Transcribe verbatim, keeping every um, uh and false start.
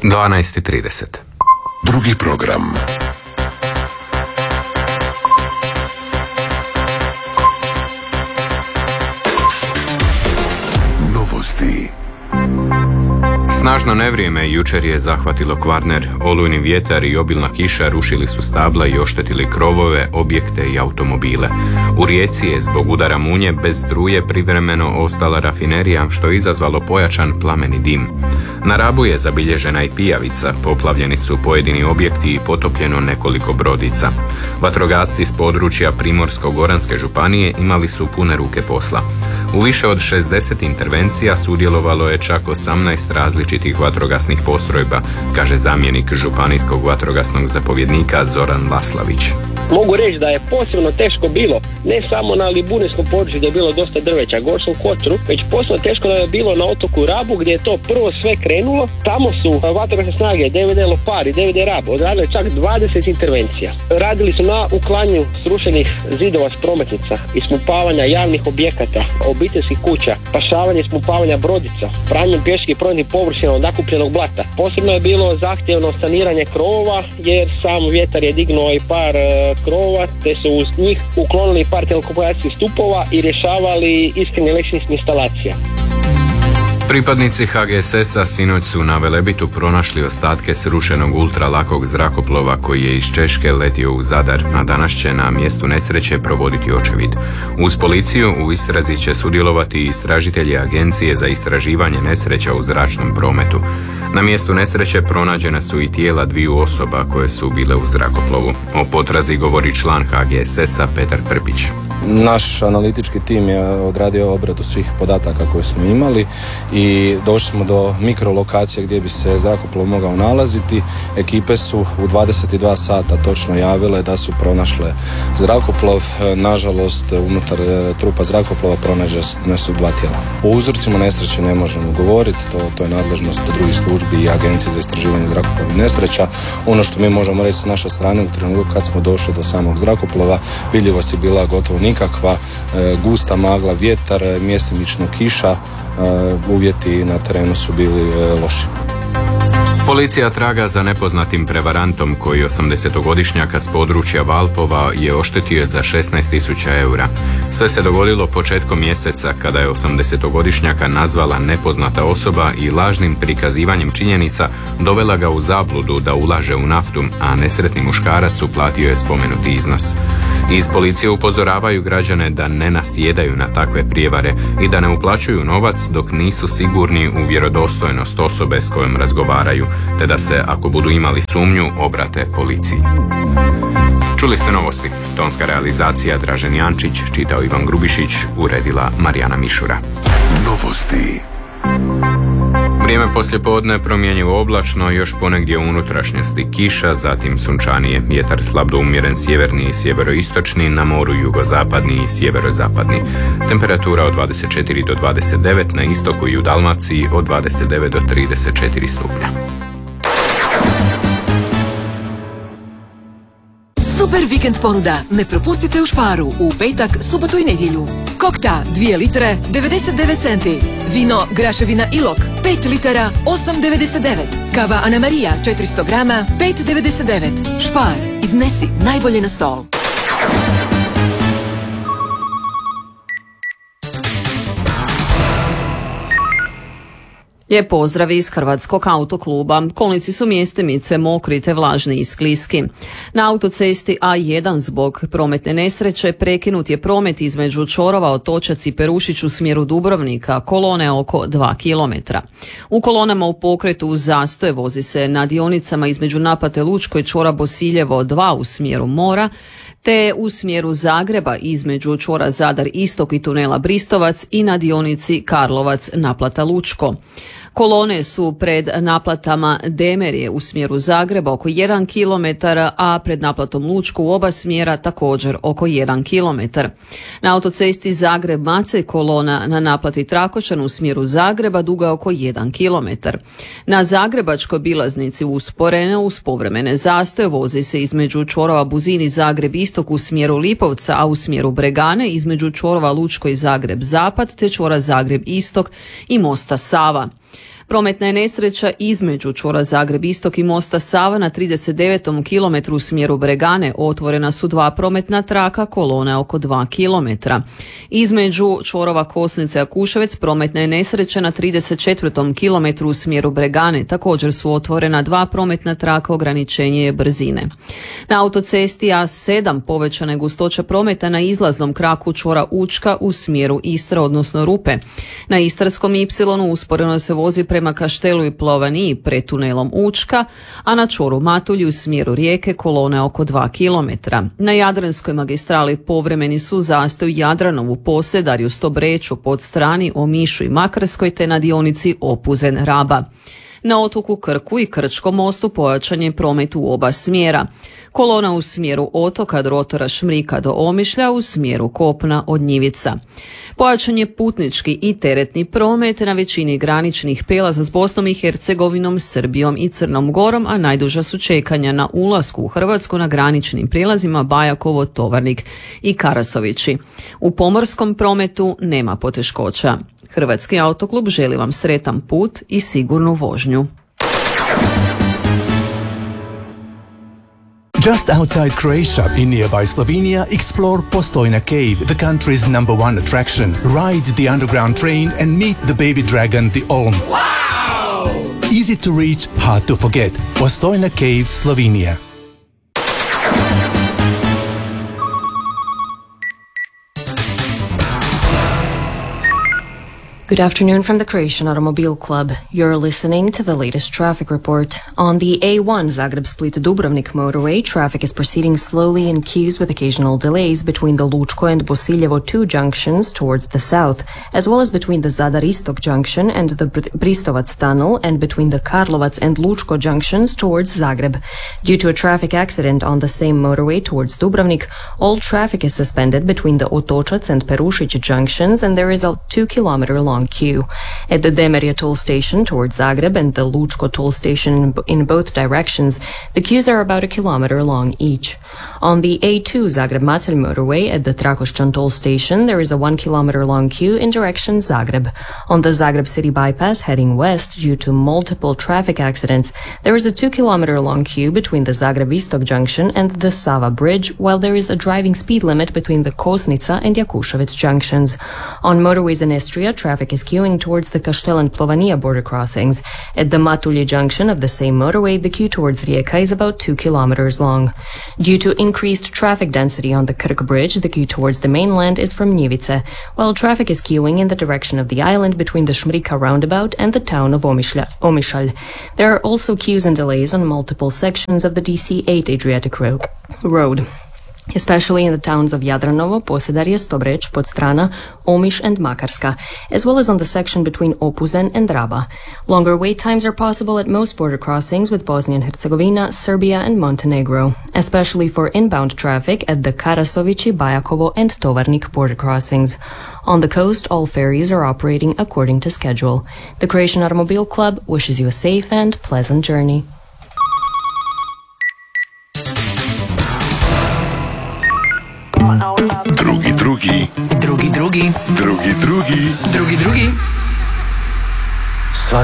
dvanaest i trideset. Drugi program. Novosti. Snažno nevrijeme jučer je zahvatilo Kvarner. Olujni vjetar i obilna kiša rušili su stabla i oštetili krovove, objekte i automobile. U Rijeci je zbog udara munje bez struje privremeno ostala rafinerija, što je izazvalo pojačan plameni dim. Na Rabu je zabilježena i pijavica, poplavljeni su pojedini objekti i potopljeno nekoliko brodica. Vatrogasci s područja Primorsko-goranske županije imali su pune ruke posla. U više od šezdeset intervencija sudjelovalo je čak osamnaest različitih vatrogasnih postrojba, kaže zamjenik županijskog vatrogasnog zapovjednika Zoran Laslavić. Mogu reći da je posebno teško bilo, ne samo na Libuneskom području gdje je bilo dosta drveća, Gorskom Kotoru, već posebno teško da je bilo na otoku Rabu gdje je to prvo sve krenulo. Tamo su vatrogasne snage D V D Lopar i D V D Rab odradili čak dvadeset intervencija. Radili su na uklanju srušenih zidova s prometnica, ispumpavanja javnih objekata, obiteljskih kuća, pašavanje i ispumpavanja brodica, pranjem pjeških prometnih površina od nakupljenog blata. Posebno je bilo zahtjevno saniranje krovova jer sam vjetar je dignuo i par krova, te su uz njih uklonili par telekomunikacijskih stupova i rješavali iskreni električnih instalacija. Pripadnici H G S S-a sinoć su na Velebitu pronašli ostatke srušenog ultralakog zrakoplova koji je iz Češke letio u Zadar, a danas će na mjestu nesreće provoditi očevid. Uz policiju u istrazi će sudjelovati i istražitelji Agencije za istraživanje nesreća u zračnom prometu. Na mjestu nesreće pronađena su i tijela dviju osoba koje su bile u zrakoplovu. O potrazi govori član H G S S-a Petar Prpić. Naš analitički tim je odradio obradu svih podataka koje smo imali i došli smo do mikrolokacije gdje bi se zrakoplov mogao nalaziti. Ekipe su u dvadeset dva sata točno javile da su pronašle zrakoplov. Nažalost, unutar trupa zrakoplova pronađene su dva tijela. O uzrocima nesreće ne možemo govoriti, to, to je nadležnost drugih službi i Agencije za istraživanje zrakoplovnih nesreća. Ono što mi možemo reći s naše strane, u trenutku kad smo došli do samog zrakoplova, vidljivost je bila gotovo nikakva, e, gusta magla, vjetar, mjestimično kiša, e, uvjeti na terenu su bili e, loši. Policija traga za nepoznatim prevarantom koji osamdesetogodišnjaka s područja Valpova je oštetio za šesnaest tisuća eura. Sve se dogodilo početkom mjeseca kada je osamdesetogodišnjaka nazvala nepoznata osoba i lažnim prikazivanjem činjenica dovela ga u zabludu da ulaže u naftu, a nesretni muškarac uplatio je spomenuti iznos. Iz policije upozoravaju građane da ne nasjedaju na takve prijevare i da ne uplaćuju novac dok nisu sigurni u vjerodostojnost osobe s kojom razgovaraju, te da se, ako budu imali sumnju, obrate policiji. Čuli ste novosti. Tonska realizacija Dražen Jančić, čitao Ivan Grubišić, uredila Marijana Mišura. Novosti. Vrijeme poslijepodne promjenjivo oblačno, još ponegdje u unutrašnjosti kiša, zatim sunčanije. Vjetar slab do umjeren sjeverni i sjeveroistočni, na moru jugozapadni i sjeverozapadni. Temperatura od dvadeset četiri do dvadeset devet, na istoku i u Dalmaciji od dvadeset devet do trideset četiri stupnja. Super vikend ponuda. Ne propustite u Sparu u petak, subotu i nedjelju. Kokta dvije litre devedeset devet centi. Vino Graševina Ilok pet litara osam devedeset devet. Kava Ana Marija četiristo grama pet devedeset devet. Spar, iznesi najbolje na stol. Lijep pozdrav iz Hrvatskog autokluba. Kolnici su mjestimice mokri te vlažni i skliski. Na autocesti A jedan zbog prometne nesreće prekinut je promet između čvorova Otočac i Perušić u smjeru Dubrovnika, kolone oko dva kilometra. U kolonama u pokretu zastoje vozi se na dionicama između Napate Lučko i čvora Bosiljevo dva u smjeru mora, te u smjeru Zagreba između čvora Zadar Istok i tunela Bristovac i na dionici Karlovac Naplata Lučko. Kolone su pred naplatama Demerije u smjeru Zagreba oko jedan kilometar, a pred naplatom Lučko u oba smjera također oko jedan kilometar. Na autocesti Zagreb-Macelj kolona na naplati Trakočan u smjeru Zagreba duga oko jedan kilometar. Na zagrebačkoj bilaznici usporeno uz povremene zastoje vozi se između čvorova Buzini Zagreb Istok u smjeru Lipovca, a u smjeru Bregane između čvorova Lučko i Zagreb Zapad te čvora Zagreb Istok i mosta Sava. Prometna je nesreća između čvora Zagreb Istok i mosta Sava na trideset devetom kilometru u smjeru Bregane. Otvorena su dva prometna traka, kolona je oko dva kilometra. Između čvorova Kosnice i Akuševec prometna je nesreća na trideset četvrtom kilometru u smjeru Bregane. Također su otvorena dva prometna traka, ograničenje je brzine. Na autocesti A sedam povećana je gustoća prometa na izlaznom kraku čvora Učka u smjeru Istra, odnosno Rupe. Na Istarskom Y usporeno se vozi prema Kaštelu i Plovaniji pred tunelom Učka, a na čvoru Matulji u smjeru Rijeke kolona je oko dva kilometra. Na Jadranskoj magistrali povremeni su zastoj Jadranovu, Posedarju, Stobreču, Podstrani, Omišu i Makarskoj te na dionici Opuzen-Raba. Na otoku Krku i Krčkom mostu pojačan je promet u oba smjera. Kolona u smjeru otoka od rotora Šmrika do Omišlja, u smjeru kopna od Njivica. Pojačan je putnički i teretni promet na većini graničnih prijelaza s Bosnom i Hercegovinom, Srbijom i Crnom Gorom, a najduža su čekanja na ulasku u Hrvatsku na graničnim prijelazima Bajakovo, Tovarnik i Karasovići. U pomorskom prometu nema poteškoća. Hrvatski autoklub želi vam sretan put i sigurnu vožnju. Just outside Croatia, in nearby Slovenia, explore Postojna Cave, the country's number one attraction. Ride the underground train and meet the baby dragon, the Olm. Wow! Easy to reach, hard to forget. Postojna Cave, Slovenia. Good afternoon from the Croatian Automobile Club. You're listening to the latest traffic report. On the A one Zagreb-Split-Dubrovnik motorway, traffic is proceeding slowly in queues with occasional delays between the Lučko and Bosiljevo two junctions towards the south, as well as between the Zadar-Istok junction and the Br- Bristovac tunnel, and between the Karlovac and Lučko junctions towards Zagreb. Due to a traffic accident on the same motorway towards Dubrovnik, all traffic is suspended between the Otočac and Perušić junctions, and there is a two-kilometer long queue. At the Demerja toll station towards Zagreb and the Lučko toll station in both directions, the queues are about a kilometer long each. On the A two Zagreb-Macelj motorway at the Trakošćan toll station, there is a one kilometer long queue in direction Zagreb. On the Zagreb city bypass heading west, due to multiple traffic accidents, there is a two kilometer long queue between the Zagreb-Istok junction and the Sava bridge, while there is a driving speed limit between the Kosnica and Jakuševec junctions. On motorways in Istria, traffic is queuing towards the Kaštel and Plovanija border crossings. At the Matulji junction of the same motorway, the queue towards Rijeka is about two kilometers long. Due to increased traffic density on the Krk bridge, the queue towards the mainland is from Njivice, while traffic is queuing in the direction of the island between the Šmrika roundabout and the town of Omišlja, Omišalj. There are also queues and delays on multiple sections of the D C eight Adriatic ro- Road. Especially in the towns of Jadranovo, Posedarje, Stobreć, Podstrana, Omiš and Makarska, as well as on the section between Opuzen and Raba. Longer wait times are possible at most border crossings with Bosnia and Herzegovina, Serbia and Montenegro, especially for inbound traffic at the Karasovići, Bajakovo and Tovarnik border crossings. On the coast, all ferries are operating according to schedule. The Croatian Automobile Club wishes you a safe and pleasant journey. Drugi, drugi. Drugi, drugi. Drugi, drugi. Drugi, drugi.